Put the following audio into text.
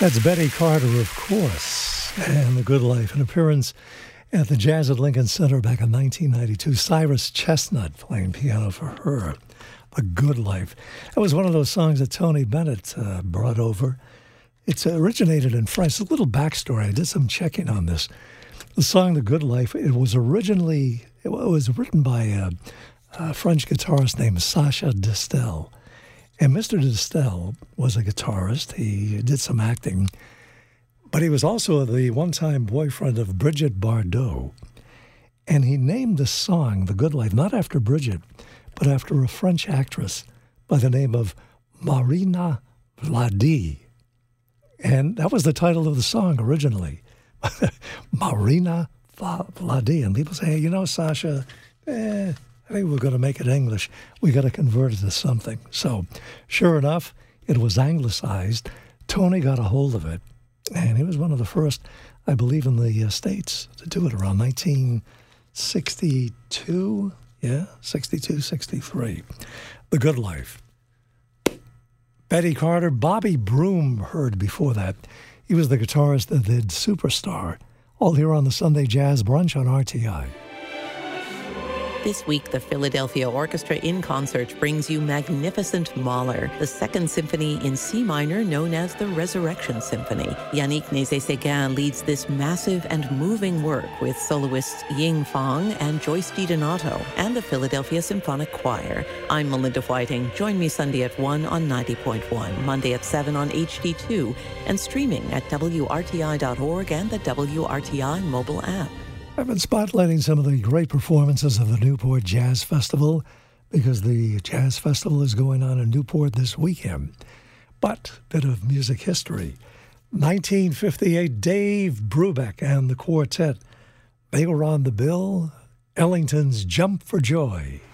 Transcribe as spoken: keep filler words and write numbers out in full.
That's Betty Carter, of course, and The Good Life, an appearance at the Jazz at Lincoln Center back in nineteen ninety-two. Cyrus Chestnut playing piano for her, The Good Life. That was one of those songs that Tony Bennett uh, brought over. It's originated in France. A little backstory. I did some checking on this. The song The Good Life, it was originally, it was written by a, a French guitarist named Sacha Distel. And Mister Distel was a guitarist. He did some acting. But he was also the one-time boyfriend of Brigitte Bardot. And he named the song The Good Life, not after Brigitte, but after a French actress by the name of Marina Vladi. And that was the title of the song originally. Marina Vladi. And people say, hey, you know, Sasha, eh, I think we're going to make it English. We got to convert it to something. So, sure enough, it was anglicized. Tony got a hold of it, and he was one of the first, I believe, in the uh, States to do it around nineteen sixty-two. Yeah, sixty-two, sixty-three. The Good Life. Betty Carter. Bobby Broom heard before that. He was the guitarist that did Superstar, all here on the Sunday Jazz Brunch on R T I. This week, the Philadelphia Orchestra in Concert brings you Magnificent Mahler, the second symphony in C minor known as the Resurrection Symphony. Yannick Nézet-Séguin leads this massive and moving work with soloists Ying Fang and Joyce DiDonato and the Philadelphia Symphonic Choir. I'm Melinda Whiting. Join me Sunday at one on ninety point one, Monday at seven on H D two, and streaming at W R T I dot org and the W R T I mobile app. I've been spotlighting some of the great performances of the Newport Jazz Festival because the Jazz Festival is going on in Newport this weekend. But, bit of music history. nineteen fifty-eight, Dave Brubeck and the quartet. They were on the bill. Ellington's Jump for Joy.